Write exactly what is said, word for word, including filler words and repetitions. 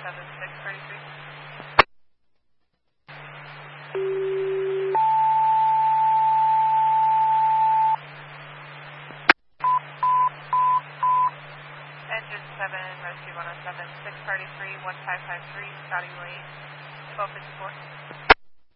seven six thirty-three. Engine seven, Rescue one oh seven, six thirty-three, one five five three, Scotty Lane, twelve fifty-four.